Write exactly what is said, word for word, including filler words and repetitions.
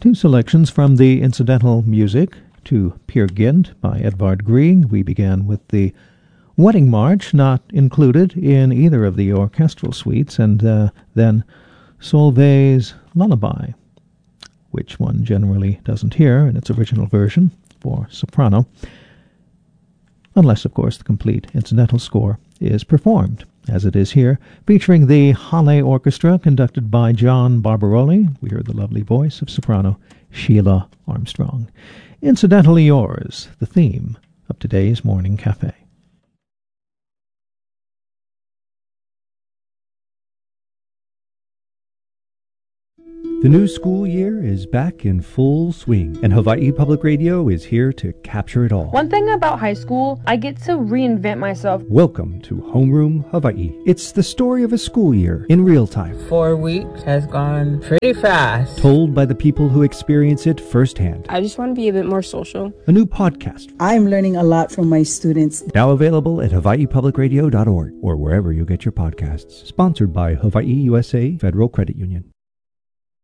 Two selections from the incidental music to Peer Gynt by Edvard Grieg. We began with the Wedding March, not included in either of the orchestral suites, and uh, then Solveig's Lullaby, which one generally doesn't hear in its original version for soprano, unless, of course, the complete incidental score is performed, as it is here, featuring the Halle Orchestra, conducted by John Barbaroli. We heard the lovely voice of soprano Sheila Armstrong. Incidentally Yours, the theme of today's Morning Cafe. The new school year is back in full swing, and Hawaii Public Radio is here to capture it all. One thing about high school, I get to reinvent myself. Welcome to Homeroom Hawaii. It's the story of a school year in real time. Four weeks has gone pretty fast. Told by the people who experience it firsthand. I just want to be a bit more social. A new podcast. I'm learning a lot from my students. Now available at hawaii public radio dot org or wherever you get your podcasts. Sponsored by Hawaii U S A Federal Credit Union.